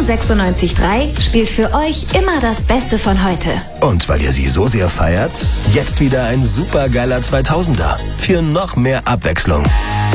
96.3 spielt für euch immer das Beste von heute. Und weil ihr sie so sehr feiert, jetzt wieder ein supergeiler 2000er für noch mehr Abwechslung.